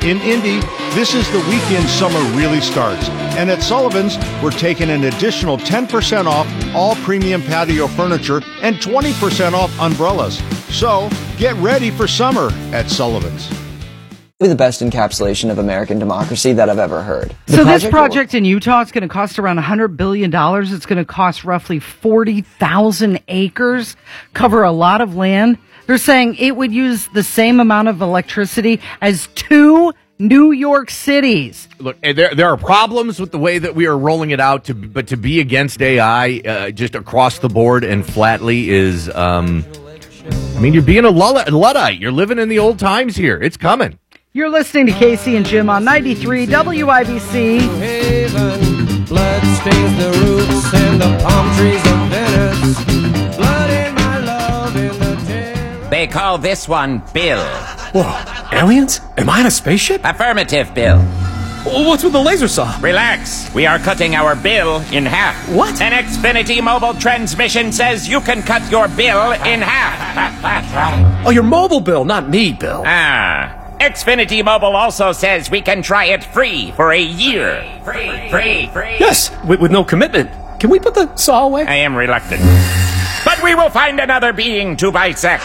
In Indy, this is the weekend summer really starts. And at Sullivan's, we're taking an additional 10% off all premium patio furniture and 20% off umbrellas. So get ready for summer at Sullivan's. The best encapsulation of American democracy that I've ever heard. So this project in Utah is going to cost around $100 billion. It's going to cost roughly 40,000 acres, cover a lot of land. They're saying it would use the same amount of electricity as 2 New York cities. Look, there are problems with the way that we are rolling it out, but to be against AI just across the board and flatly is, you're being a Luddite. You're living in the old times here. It's coming. You're listening to Casey and Jim on 93 WIBC. Blood stains the roots and the palm trees of Venice. Blood in my love in the tail. They call this one Bill. Whoa, aliens? Am I on a spaceship? Affirmative, Bill. What's with the laser saw? Relax. We are cutting our bill in half. What? An Xfinity mobile transmission says you can cut your bill in half. Oh, your mobile bill, not me, Bill. Xfinity Mobile also says we can try it free for a year. Free. Yes, with no commitment. Can we put the saw away? I am reluctant. But we will find another being to bisect.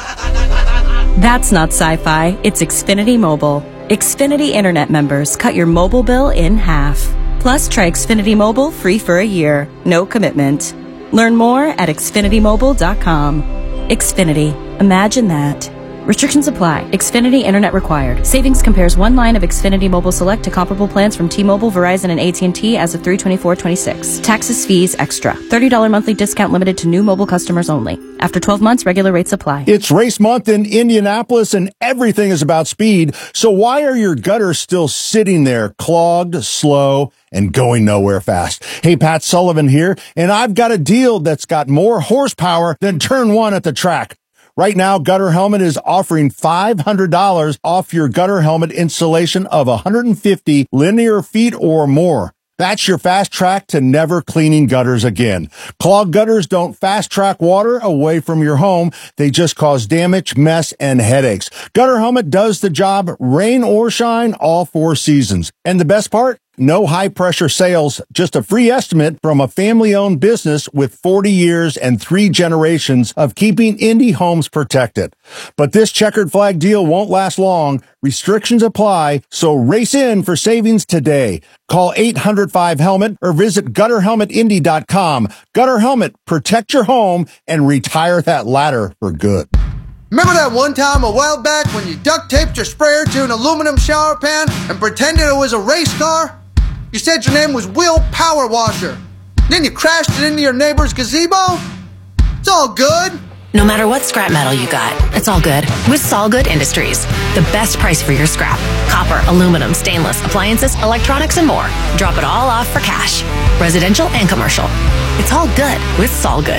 That's not sci-fi. It's Xfinity Mobile. Xfinity Internet members cut your mobile bill in half. Plus, try Xfinity Mobile free for a year. No commitment. Learn more at xfinitymobile.com. Xfinity. Imagine that. Restrictions apply. Xfinity Internet required. Savings compares one line of Xfinity Mobile Select to comparable plans from T-Mobile, Verizon, and AT&T as of 3/24/26. Taxes, fees, extra. $30 monthly discount limited to new mobile customers only. After 12 months, regular rates apply. It's race month in Indianapolis and everything is about speed. So why are your gutters still sitting there clogged, slow, and going nowhere fast? Hey, Pat Sullivan here, and I've got a deal that's got more horsepower than turn 1 at the track. Right now, Gutter Helmet is offering $500 off your gutter helmet installation of 150 linear feet or more. That's your fast track to never cleaning gutters again. Clogged gutters don't fast track water away from your home. They just cause damage, mess, and headaches. Gutter Helmet does the job, rain or shine, all 4 seasons. And the best part? No high-pressure sales, just a free estimate from a family-owned business with 40 years and 3 generations of keeping indie homes protected. But this checkered flag deal won't last long. Restrictions apply, so race in for savings today. Call 800-5HELMET or visit gutterhelmetindy.com. Gutter Helmet, protect your home and retire that ladder for good. Remember that one time a while back when you duct taped your sprayer to an aluminum shower pan and pretended it was a race car? You said your name was Will Power Washer. Then you crashed it into your neighbor's gazebo? It's all good. No matter what scrap metal you got, it's all good with Solgood Industries. The best price for your scrap. Copper, aluminum, stainless, appliances, electronics, and more. Drop it all off for cash. Residential and commercial. It's all good with Solgood.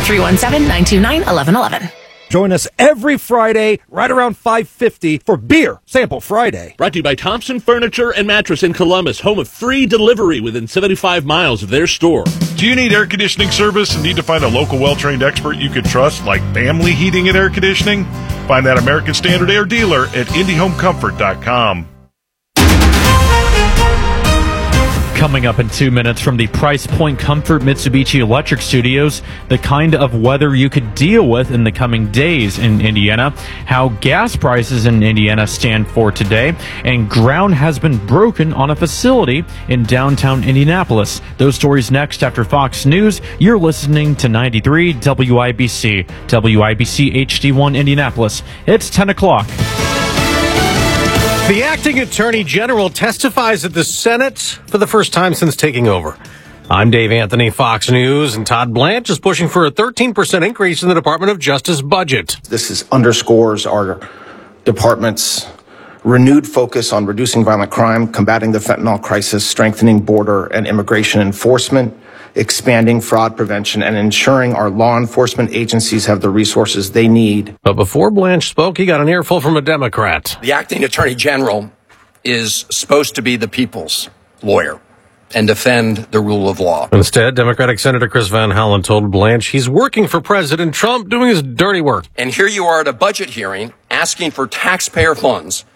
317-929-1111. Join us every Friday right around 5:50 for Beer Sample Friday. Brought to you by Thompson Furniture and Mattress in Columbus, home of free delivery within 75 miles of their store. Do you need air conditioning service and need to find a local well-trained expert you can trust, like Family Heating and Air Conditioning? Find that American Standard Air dealer at IndyHomeComfort.com. Coming up in 2 minutes from the Price Point Comfort Mitsubishi Electric Studios, the kind of weather you could deal with in the coming days in Indiana, how gas prices in Indiana stand for today, and ground has been broken on a facility in downtown Indianapolis. Those stories next after Fox News. You're listening to 93 WIBC, WIBC HD1 Indianapolis. It's 10 o'clock. The acting attorney general testifies at the Senate for the first time since taking over. I'm Dave Anthony, Fox News, and Todd Blanche is pushing for a 13% increase in the Department of Justice budget. This underscores our department's renewed focus on reducing violent crime, combating the fentanyl crisis, strengthening border and immigration enforcement, expanding fraud prevention, and ensuring our law enforcement agencies have the resources they need. But before Blanche spoke, he got an earful from a Democrat. The acting attorney general is supposed to be the people's lawyer and defend the rule of law. Instead, Democratic Senator Chris Van Hollen told Blanche he's working for President Trump, doing his dirty work. And here you are at a budget hearing asking for taxpayer funds